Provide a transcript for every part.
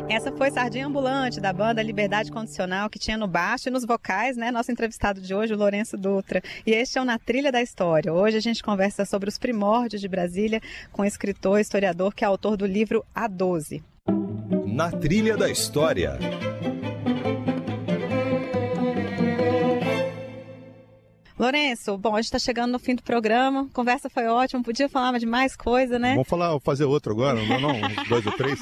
Essa foi Sardinha Ambulante, da banda Liberdade Condicional, que tinha no baixo e nos vocais, né? Nosso entrevistado de hoje, o Lourenço Dutra. E este é o Na Trilha da História. Hoje a gente conversa sobre os primórdios de Brasília com o escritor e historiador que é autor do livro A12. Na Trilha da História. Lourenço, bom, a gente está chegando no fim do programa, a conversa foi ótima, podia falar de mais coisa, né? Vamos fazer outro agora, não, uns 2 ou 3?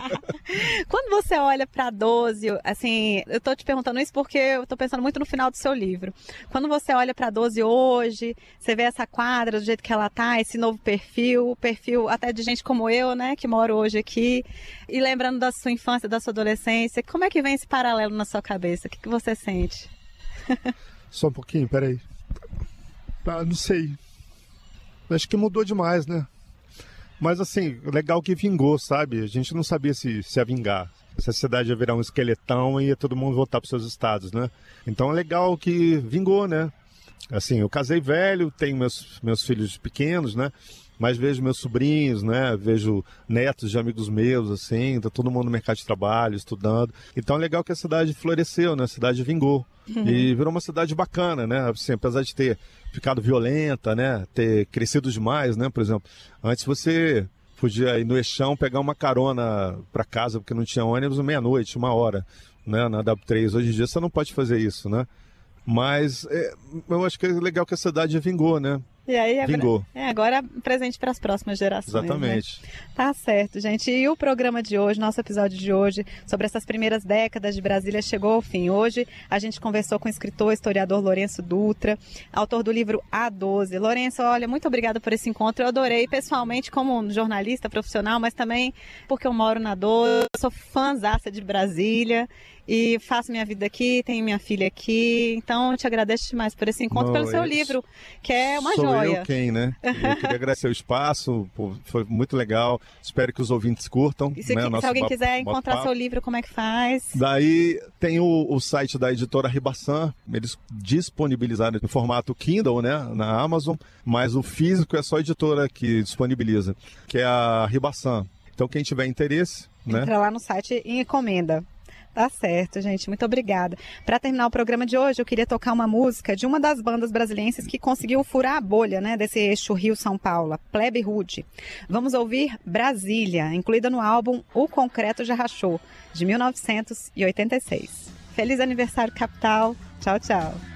Quando você olha para a 12, assim, eu estou te perguntando isso porque eu estou pensando muito no final do seu livro. Quando você olha para a 12 hoje, você vê essa quadra do jeito que ela tá, esse novo perfil, o perfil até de gente como eu, né, que moro hoje aqui, e lembrando da sua infância, da sua adolescência, como é que vem esse paralelo na sua cabeça? O que você sente? Só um pouquinho, peraí. Não sei. Acho que mudou demais, né? Mas assim, legal que vingou, sabe? A gente não sabia se ia vingar. Se a cidade ia virar um esqueletão e ia todo mundo voltar para os seus estados, né? Então é legal que vingou, né? Assim, eu casei velho, tenho meus filhos pequenos, né? Mas vejo meus sobrinhos, né? Vejo netos de amigos meus, assim, tá todo mundo no mercado de trabalho, estudando. Então é legal que a cidade floresceu, né? A cidade vingou. E virou uma cidade bacana, né? Assim, apesar de ter ficado violenta, né? Ter crescido demais, né? Por exemplo, antes você podia ir no Eixão pegar uma carona para casa, porque não tinha ônibus, meia-noite, 1h, né? Na W3. Hoje em dia você não pode fazer isso, né? Mas eu acho que é legal que a cidade vingou, né? E aí, vingou. Agora presente para as próximas gerações. Exatamente. Né? Tá certo, gente. E o programa de hoje, nosso episódio de hoje, sobre essas primeiras décadas de Brasília, chegou ao fim. Hoje a gente conversou com o escritor e historiador Lourenço Dutra, autor do livro A12. Lourenço, olha, muito obrigada por esse encontro. Eu adorei pessoalmente como jornalista profissional, mas também porque eu moro na 12, sou fãzaça de Brasília. E faço minha vida aqui, tenho minha filha aqui, então eu te agradeço demais por esse encontro, pelo seu livro, que é uma joia. Sou eu quem, né? Eu queria agradecer o espaço, foi muito legal, espero que os ouvintes curtam. E se alguém quiser encontrar seu livro, como é que faz? Daí tem o site da editora Ribassan, eles disponibilizaram em formato Kindle, né, na Amazon, mas o físico é só a editora que disponibiliza, que é a Ribassan. Então quem tiver interesse, né? Entra lá no site e encomenda. Tá certo, gente. Muito obrigada. Para terminar o programa de hoje, eu queria tocar uma música de uma das bandas brasilienses que conseguiu furar a bolha, né, desse eixo Rio-São Paulo, a Plebe Rude. Vamos ouvir Brasília, incluída no álbum O Concreto Já Rachou, de 1986. Feliz aniversário, capital. Tchau, tchau.